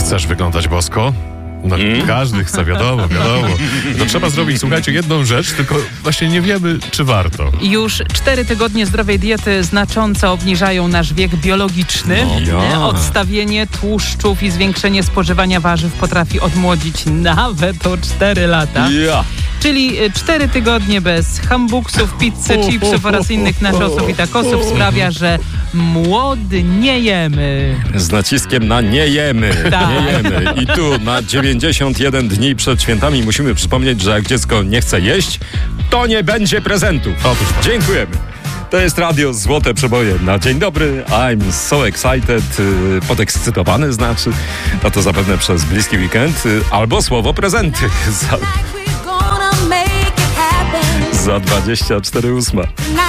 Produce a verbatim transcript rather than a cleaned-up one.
Chcesz wyglądać bosko? No, mm. Każdy chce, wiadomo, wiadomo. To trzeba zrobić, słuchajcie, jedną rzecz, tylko właśnie nie wiemy, czy warto. Już cztery tygodnie zdrowej diety znacząco obniżają nasz wiek biologiczny. No, ja. Odstawienie tłuszczów i zwiększenie spożywania warzyw potrafi odmłodzić nawet o cztery lata. Ja. Czyli cztery tygodnie bez hambuksów, pizzy, chipsów oraz innych nachosów i takosów sprawia, że młody nie jemy. Z naciskiem na nie jemy. Tak. Nie jemy. I tu na dziewięćdziesiąt jeden dni przed świętami musimy przypomnieć, że jak dziecko nie chce jeść, to nie będzie prezentów. Otóż to. Dziękujemy. To jest radio Złote Przeboje na dzień dobry. I'm so excited. Podekscytowany znaczy. A to zapewne przez bliski weekend. Albo słowo prezenty. Za, za dwadzieścia cztery ósma.